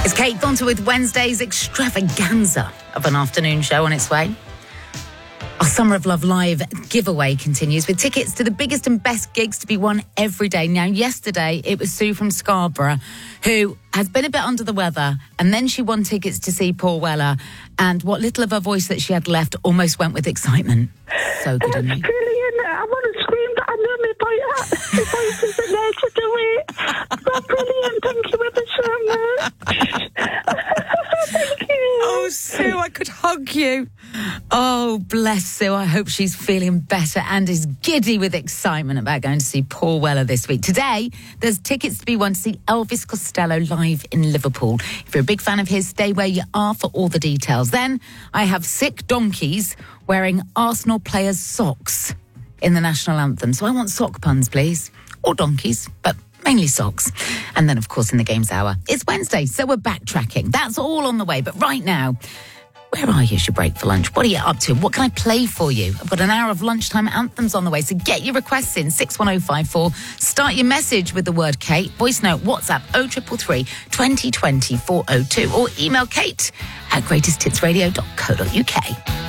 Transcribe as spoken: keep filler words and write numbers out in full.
It's Kate Thornton with Wednesday's extravaganza of an afternoon show on its way. Our Summer of Love Live giveaway continues with tickets to the biggest and best gigs to be won every day. Now, yesterday, it was Sue from Scarborough who has been a bit under the weather, and then she won tickets to see Paul Weller, and what little of her voice that she had left almost went with excitement. So good, isn't it? Brilliant. I want to scream, but I know my voice, my voice isn't there to do it. But brilliant. Thank you ever so much. Thank you. Oh, Sue, I could hug you. Oh, bless Sue. I hope she's feeling better and is giddy with excitement about going to see Paul Weller this week. Today, there's tickets to be won to see Elvis Costello live in Liverpool. If you're a big fan of his, stay where you are for all the details. Then, I have sick donkeys wearing Arsenal players' socks in the national anthem. So I want sock puns, please. Or donkeys, but mainly socks. And then, of course, in the Games Hour, it's Wednesday, so we're backtracking. That's all on the way. But right now, where are you as you break for lunch? What are you up to? What can I play for you? I've got an hour of lunchtime anthems on the way, so get your requests in, six one oh five four. Start your message with the word Kate. Voice note, WhatsApp, oh three three three, twenty twenty, four oh two. Or email Kate at greatest hits radio dot co dot uk.